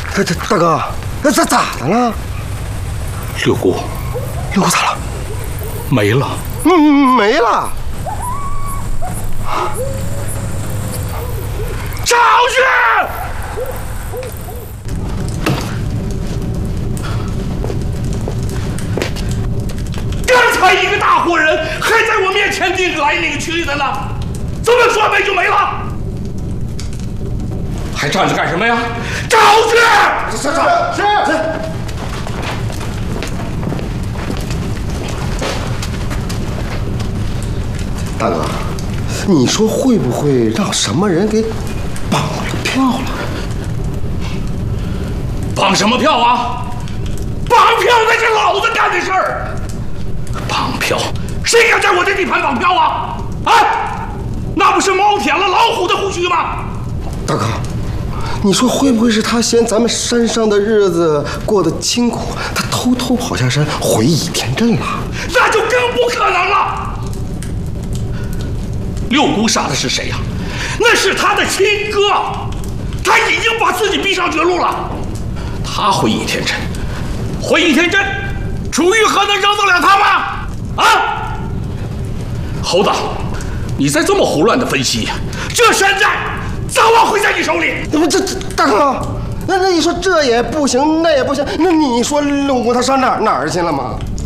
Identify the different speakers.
Speaker 1: 大哥，这咋的了？
Speaker 2: 六姑
Speaker 1: 咋了？
Speaker 2: 没了。
Speaker 1: 没了。
Speaker 2: 找去！刚才一个大活人还在我面前拧来拧去的呢，怎么说没就没了？还站着干什么呀？找去！
Speaker 1: 是。大哥，你说会不会让什么人给绑了票了？
Speaker 2: 绑什么票啊？绑票那是老子干的事儿。绑票，谁敢在我的地盘绑票啊？啊，那不是猫舔了老虎的胡须吗？
Speaker 1: 大哥，你说会不会是他嫌咱们山上的日子过得清苦，他偷偷跑下山回倚天镇了？
Speaker 2: 那就更不可能了。六姑杀的是谁呀？那是他的亲哥，他已经把自己逼上绝路了。他回倚天镇，楚玉和能扔得了他吗？啊！猴子，你再这么胡乱的分析，这山寨早晚会在你手里。
Speaker 1: 这大哥，那你说这也不行，那也不行，那你说六姑他上哪儿去了吗？